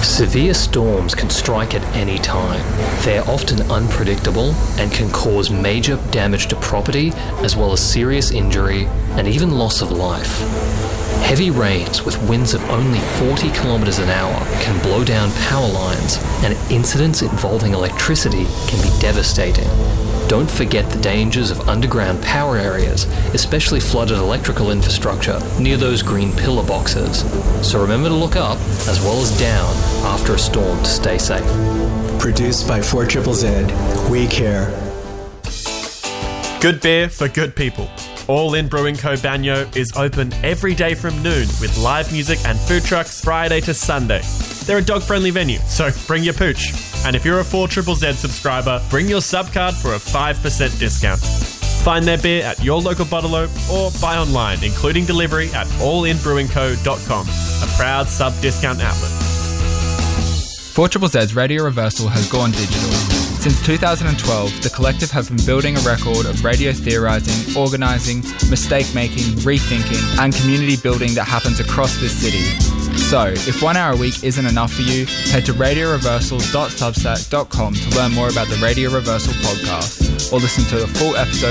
Severe storms can strike at any time. They're often unpredictable and can cause major damage to property, as well as serious injury and even loss of life. Heavy rains with winds of only 40 kilometers an hour can blow down power lines, and incidents involving electricity can be devastating. Don't forget the dangers of underground power areas, especially flooded electrical infrastructure near those green pillar boxes. So remember to look up as well as down after a storm to stay safe. Produced by 4ZZZ, we care. Good beer for good people. All In Brewing Co. Banyo is open every day from noon with live music and food trucks Friday to Sunday. They're a dog-friendly venue, so bring your pooch. And if you're a 4ZZZ subscriber, bring your sub card for a 5% discount. Find their beer at your local bottler or buy online, including delivery at allinbrewingco.com, a proud sub-discount outlet. 4ZZZ's Radio Reversal has gone digital. Since 2012, the collective have been building a record of radio theorising, organising, mistake-making, rethinking and community building that happens across this city. So, if 1 hour a week isn't enough for you, head to radioreversal.substack.com to learn more about the Radio Reversal podcast, or listen to the full episode